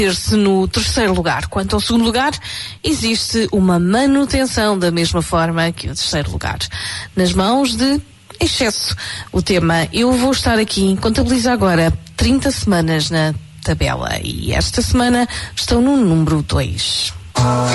ter-se no terceiro lugar. Quanto ao segundo lugar, existe uma manutenção da mesma forma que o terceiro lugar, nas mãos de excesso. O tema, eu vou estar aqui, contabilizo agora 30 semanas na tabela e esta semana estão no número 2.